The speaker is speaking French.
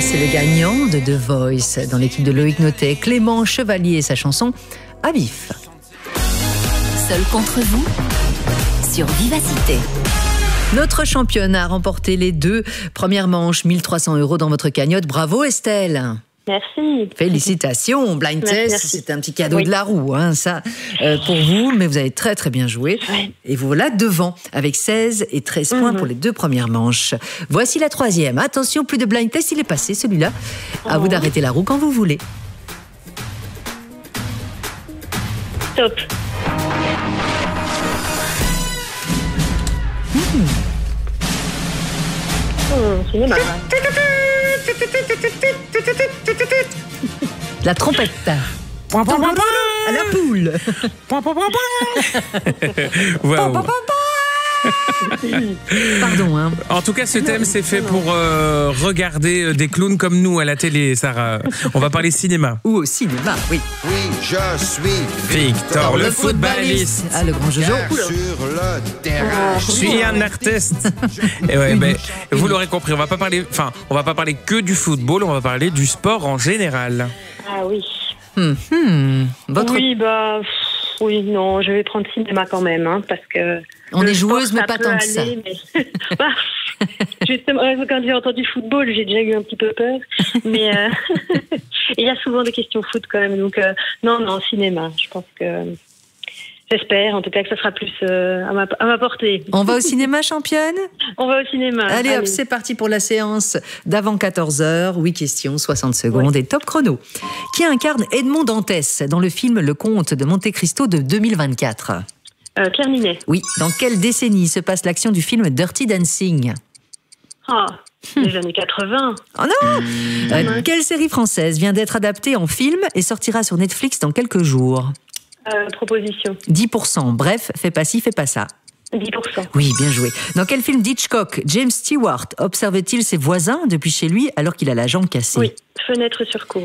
Et c'est le gagnant de The Voice dans l'équipe de Loïc Notet, Clément Chevalier et sa chanson À vif. Seul contre vous sur Vivacité. Notre championne a remporté les 2 premières manches, 1 300 € dans votre cagnotte. Bravo Estelle. Merci. Félicitations, Blind Test, merci. c'est un petit cadeau de la roue, hein, ça, pour vous, mais vous avez très très bien joué. Ouais. Et vous voilà devant, avec 16 et 13 points pour les 2 premières manches. Voici la 3e. Attention, plus de Blind Test, il est passé celui-là. À vous d'arrêter la roue quand vous voulez. Top. Cinéma. La trompette. À la poule. Waouh. Pardon, hein. En tout cas, ce thème, c'est fait pour regarder des clowns comme nous à la télé, Sarah. On va parler cinéma. Ou au cinéma, oui. Oui, je suis Victor, le footballiste. Ah, le grand Jojo. sur le terrain. Je suis un artiste. Et ouais, ben, vous l'aurez compris, on va pas parler que du football, on va parler du sport en général. Ah oui. Votre... Oui, oui, non, je vais prendre cinéma quand même, hein, parce que... On est joueuse, sport, mais pas tant que ça. Mais... Justement, quand j'ai entendu football, j'ai déjà eu un petit peu peur. Mais il y a souvent des questions foot quand même. Donc, non, cinéma. Je pense que... J'espère, en tout cas, que ça sera plus à ma portée. On va au cinéma, championne ? On va au cinéma. Allez, hop, c'est parti pour la séance d'avant 14h. 8 questions, 60 secondes et top chrono. Qui incarne Edmond Dantès dans le film Le Comte de Monte Cristo de 2024 ? Pierre Ninet. Oui. Dans quelle décennie se passe l'action du film Dirty Dancing ? Les années 80. Oh non ! Quelle série française vient d'être adaptée en film et sortira sur Netflix dans quelques jours ? Proposition. 10%. Bref, fais pas ci, fais pas ça. 10%. Oui, bien joué. Dans quel film d'Hitchcock, James Stewart observe-t-il ses voisins depuis chez lui alors qu'il a la jambe cassée ? Oui, Fenêtre sur cour.